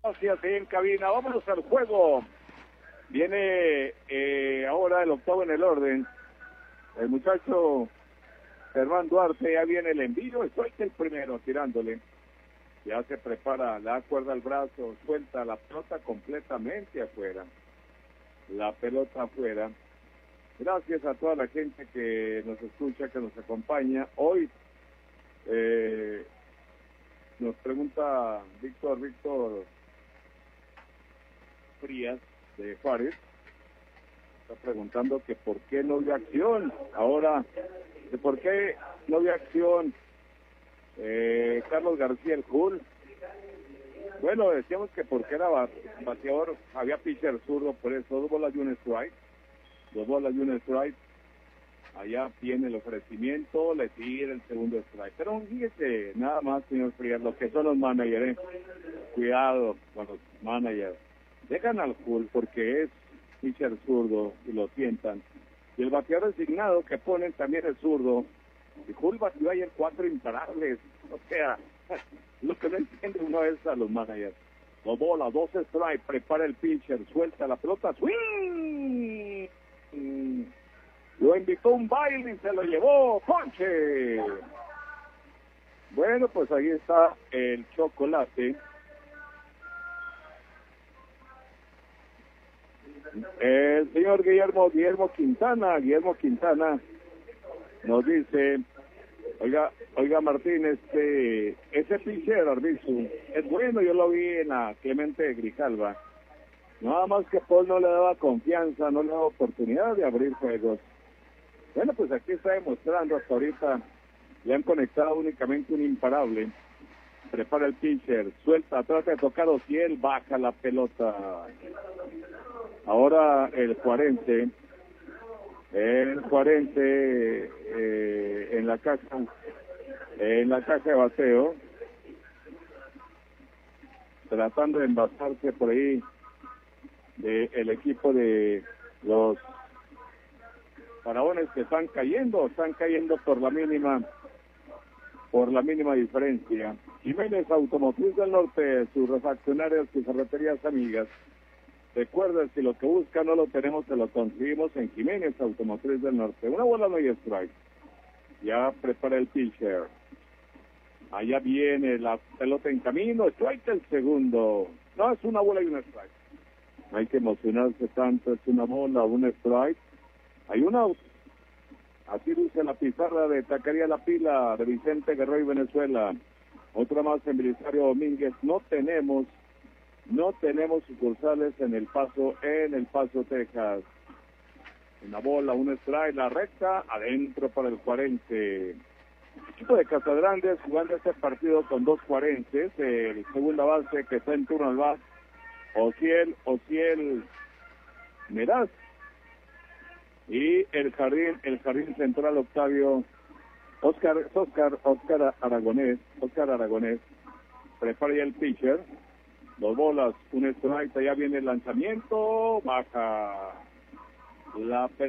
Gracias, en cabina. Vámonos al juego. Viene ahora el octavo en el orden. El muchacho Germán Duarte, ya viene el envío. Estoy el primero tirándole. Ya se prepara, la cuerda al brazo, suelta la pelota completamente afuera. La pelota afuera. Gracias a toda la gente que nos escucha, que nos acompaña. Hoy nos pregunta Víctor Frías de Juárez, está preguntando que por qué no había acción. Ahora, de por qué no había acción Carlos García el Hull. Bueno, decíamos que porque era bateador, había pitcher zurdo, por eso 2 bolas y un strike. 2 bolas y un strike. Allá tiene el ofrecimiento, le tira el segundo strike. Pero fíjese, nada más, señor Frías, lo que son los managers, cuidado con los managers. Dejan al Hull porque es pitcher zurdo y lo sientan. Y el bateador designado que ponen también es zurdo. Y Hull batió ayer 4 imparables. O sea, lo que no entiende uno es a los managers. 2 bolas, 2 strike, prepara el pitcher, suelta la pelota, swing. Lo invitó un baile y se lo llevó, ponche. Bueno, pues ahí está el chocolate. El señor Guillermo Quintana nos dice, oiga Martín, ese pitcher Arbizu es bueno, yo lo vi en la Clemente Grijalva. Nada más que Paul no le daba confianza, no le daba oportunidad de abrir juegos. Bueno, pues aquí está demostrando hasta ahorita, le han conectado únicamente un imparable. Prepara el pitcher, suelta, trata de tocar Ociel, baja la pelota. Ahora el Juarense en la caja de bateo, tratando de envasarse por ahí del equipo de los Faraones, que están cayendo por la mínima diferencia. Jiménez Automotriz del Norte, sus refaccionarias, sus ferreterías amigas. Recuerda, si lo que busca no lo tenemos, se lo conseguimos en Jiménez Automotriz del Norte. 1 bola, no hay strike. Ya prepara el pitcher. Allá viene la pelota en camino, strike el segundo. No, es 1 bola y un strike. No hay que emocionarse tanto, es 1 bola, un strike. Hay un out. Así luce la pizarra de Taquería La Pila de Vicente Guerrero y Venezuela. Otra más en Belisario Domínguez. No tenemos sucursales en El Paso, Texas. 1 bola, un strike, la recta, adentro para el Juarense. El equipo de Casagrandes jugando este partido con 2 juarenses. El segunda base que está en turno al bat, Ociel Meraz. Y el jardín central Octavio Oscar Aragonés. Prepara ya el pitcher. 2 bolas, un strike, ya viene el lanzamiento, baja la pelota.